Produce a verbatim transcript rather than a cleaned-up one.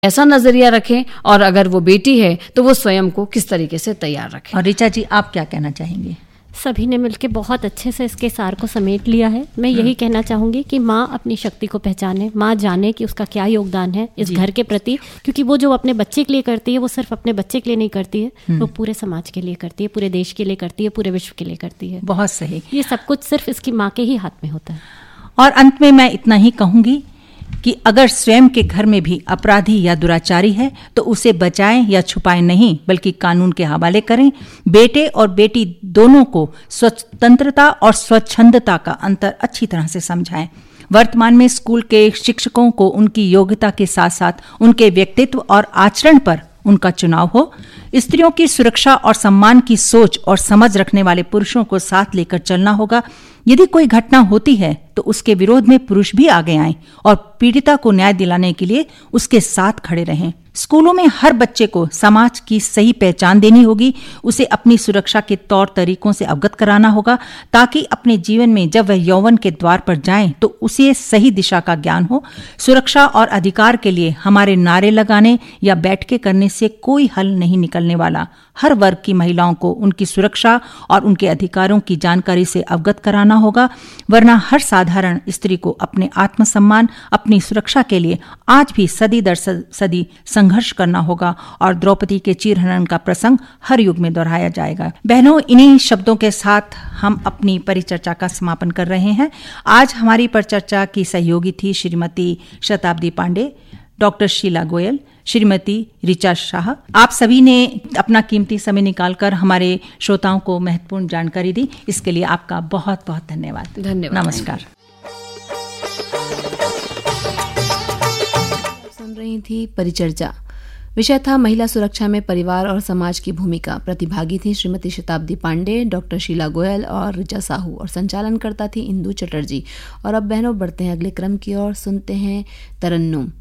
ऐसा नजरिया रखें, और अगर वो बेटी है तो वो स्वयं को किस तरीके से तैयार रखें। और ऋचा जी, आप क्या कहना चाहेंगे? सभी ने मिलकर बहुत अच्छे से इसके सार को समेट लिया है। मैं यही कहना चाहूँगी कि माँ अपनी शक्ति को पहचाने, माँ जाने कि उसका क्या योगदान है इस घर के प्रति, क्योंकि वो जो अपने बच्चे के लिए करती है वो सिर्फ अपने बच्चे के लिए नहीं करती है, वो पूरे समाज के लिए करती है, पूरे देश के लिए करती है, पूरे विश्व के लिए करती है। बहुत सही। ये सब कुछ सिर्फ इसकी माँ के ही हाथ में होता है। और अंत में मैं इतना ही कहूँगी कि अगर स्वयं के घर में भी अपराधी या दुराचारी है तो उसे बचाएं या छुपाएं नहीं, बल्कि कानून के हवाले करें। बेटे और बेटी दोनों को स्वतंत्रता और स्वच्छंदता का अंतर अच्छी तरह से समझाएं। वर्तमान में स्कूल के शिक्षकों को उनकी योग्यता के साथ साथ उनके व्यक्तित्व और आचरण पर उनका चुनाव हो। स्त्रियों की सुरक्षा और सम्मान की सोच और समझ रखने वाले पुरुषों को साथ लेकर चलना होगा। यदि कोई घटना होती है तो उसके विरोध में पुरुष भी आगे आएं और पीड़िता को न्याय दिलाने के लिए उसके साथ खड़े रहें। स्कूलों में हर बच्चे को समाज की सही पहचान देनी होगी, उसे अपनी सुरक्षा के तौर तरीकों से अवगत कराना होगा, ताकि अपने जीवन में जब वह यौवन के द्वार पर जाए तो उसे सही दिशा का ज्ञान हो। सुरक्षा और अधिकार के लिए हमारे नारे लगाने या बैठकें करने से कोई हल नहीं निकलने वाला। हर वर्ग की महिलाओं को उनकी सुरक्षा और उनके अधिकारों की जानकारी से अवगत कराना होगा, वरना हर साधारण स्त्री को अपने आत्मसम्मान, अपनी सुरक्षा के लिए आज भी सदी दर सदी संघर्ष करना होगा, और द्रौपदी के चीरहरण का प्रसंग हर युग में दोहराया जाएगा। बहनों, इन्हीं शब्दों के साथ हम अपनी परिचर्चा का समापन कर रहे हैं। आज हमारी परिचर्चा की सहयोगी थी श्रीमती शताब्दी पांडे, डॉक्टर शीला गोयल, श्रीमती ऋचा शाह। आप सभी ने अपना कीमती समय निकालकर हमारे श्रोताओं को महत्वपूर्ण जानकारी दी, इसके लिए आपका बहुत बहुत धन्यवाद। धन्यवाद। नमस्कार। सुन रही थी परिचर्चा। विषय था महिला सुरक्षा में परिवार और समाज की भूमिका। प्रतिभागी थी श्रीमती शताब्दी पांडे, डॉक्टर शीला गोयल और ऋचा साहू, और संचालन करता थी इंदु चटर्जी। और अब बहनों बढ़ते हैं अगले क्रम की ओर, सुनते हैं तरन्नुम।